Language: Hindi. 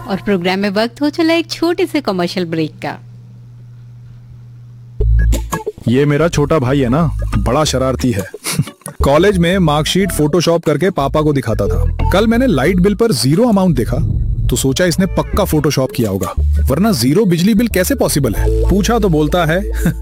और प्रोग्राम में वक्त हो चला एक छोटे से कमर्शियल ब्रेक का। ये मेरा छोटा भाई है ना, बड़ा शरारती है। कॉलेज में मार्कशीट फोटोशॉप करके पापा को दिखाता था। कल मैंने लाइट बिल पर 0 अमाउंट देखा तो सोचा इसने पक्का फोटोशॉप किया होगा, वरना 0 बिजली बिल कैसे पॉसिबल है। पूछा तो बोलता है